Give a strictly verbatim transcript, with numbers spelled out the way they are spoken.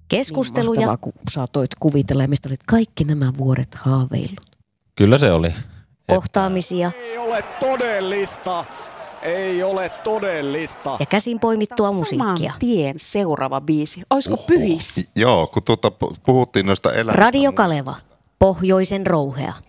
Keskusteluja. Niin mahtavaa, kun saatoit kuvitella ja mistä olit kaikki nämä vuodet haaveillut. Kyllä se oli. Kohtaamisia. Ei ole todellista. Ei ole todellista. Ja käsin poimittua musiikkia. Saman tien seuraava biisi. Olisiko pyhissä? Joo, kun tuota, puhuttiin noista elämistä. Radio Kaleva. Pohjoisen rouhea.